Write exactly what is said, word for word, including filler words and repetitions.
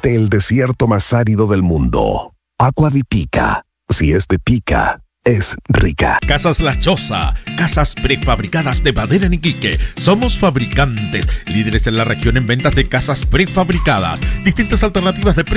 ante el desierto más árido del mundo. Agua de Pica. Si es de Pica, es rica. Casas La Choza, casas prefabricadas de madera en Iquique. Somos fabricantes, líderes en la región en ventas de casas prefabricadas. Distintas alternativas de